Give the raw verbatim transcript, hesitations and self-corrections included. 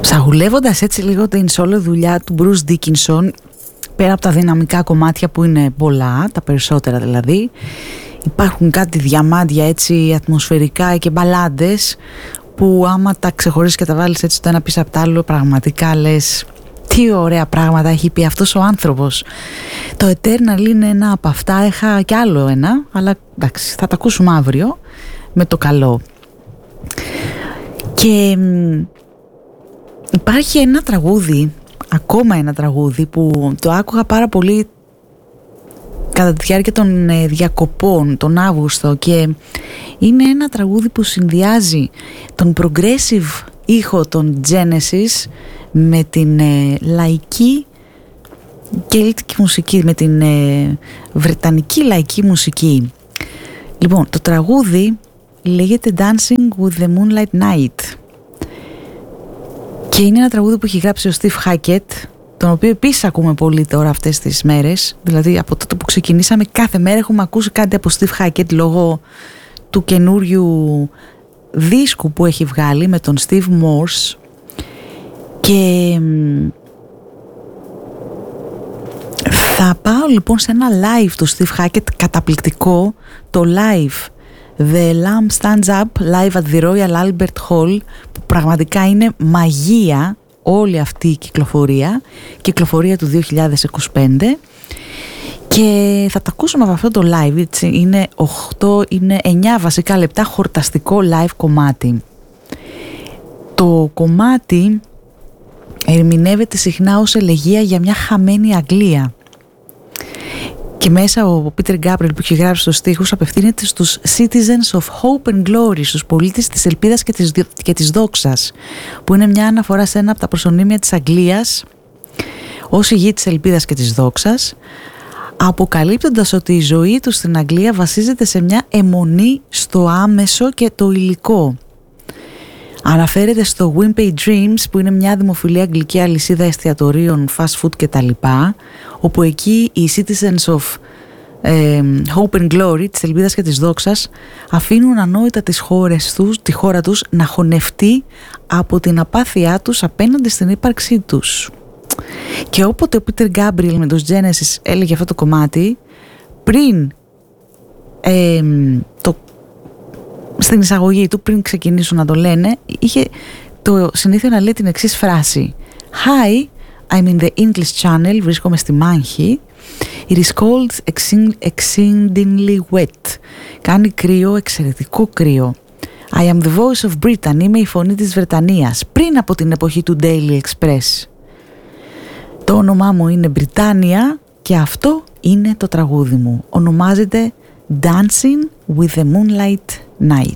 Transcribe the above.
Ψαγουλεύοντας έτσι λίγο την solo δουλειά του Bruce Dickinson, πέρα από τα δυναμικά κομμάτια που είναι πολλά, τα περισσότερα δηλαδή, υπάρχουν κάτι διαμάντια έτσι ατμοσφαιρικά και μπαλάντες που άμα τα ξεχωρίσεις και τα βάλεις έτσι το ένα πίσω από το άλλο, πραγματικά λες τι ωραία πράγματα έχει πει αυτός ο άνθρωπος. Το Eternal είναι ένα από αυτά, είχα κι άλλο ένα, αλλά εντάξει, θα τα ακούσουμε αύριο με το καλό. Και υπάρχει ένα τραγούδι, ακόμα ένα τραγούδι που το άκουγα πάρα πολύ κατά τη διάρκεια των διακοπών τον Αύγουστο και είναι ένα τραγούδι που συνδυάζει τον progressive ήχο των Genesis με την ε, λαϊκή κελτική μουσική, με την ε, βρετανική λαϊκή μουσική. Λοιπόν, το τραγούδι λέγεται Dancing with the Moonlight Night και είναι ένα τραγούδι που έχει γράψει ο Steve Hackett, τον οποίο επίσης ακούμε πολύ τώρα αυτές τις μέρες. Δηλαδή από τότε που ξεκινήσαμε κάθε μέρα έχουμε ακούσει κάτι από Steve Hackett λόγω του καινούριου δίσκου που έχει βγάλει με τον Steve Morse. Και θα πάω λοιπόν σε ένα live του Steve Hackett καταπληκτικό, το live The Lamb Stands Up live at the Royal Albert Hall, που πραγματικά είναι μαγεία όλη αυτή η κυκλοφορία, κυκλοφορία του δύο χιλιάδες είκοσι πέντε, και θα τα ακούσουμε από αυτό το live. Έτσι. Είναι οκτώ, είναι εννιά βασικά λεπτά χορταστικό live κομμάτι. Το κομμάτι ερμηνεύεται συχνά ως ελεγεία για μια χαμένη Αγγλία. Και μέσα ο Peter Gabriel που έχει γράψει τους στίχους απευθύνεται στους citizens of hope and glory, στους πολίτες της ελπίδας και της, και της δόξας, που είναι μια αναφορά σε ένα από τα προσωνύμια της Αγγλίας ως η γη της ελπίδας και της δόξας, αποκαλύπτοντας ότι η ζωή τους στην Αγγλία βασίζεται σε μια αιμονή στο άμεσο και το υλικό. Αναφέρεται στο Wimpy Dreams, που είναι μια δημοφιλή αγγλική αλυσίδα εστιατορίων, fast food κτλ, όπου εκεί οι citizens of ε, hope and glory, της ελπίδας και της δόξας, αφήνουν ανόητα τις χώρες τους, τη χώρα τους να χωνευτεί από την απάθειά τους απέναντι στην ύπαρξή τους. Και όποτε ο Peter Gabriel με τους Genesis έλεγε αυτό το κομμάτι, πριν ε, το στην εισαγωγή του, πριν ξεκινήσουν να το λένε, είχε το συνήθεια να λέει την εξής φράση: Hi, I'm in the English Channel, βρίσκομαι στη μάχη. It is cold, exceedingly wet. Κάνει κρύο, εξαιρετικό κρύο. I am the voice of Britain, είμαι η φωνή της Βρετανίας, πριν από την εποχή του Daily Express. Το όνομά μου είναι Βρετάνια και αυτό είναι το τραγούδι μου. Ονομάζεται Dancing with the Moonlight Night.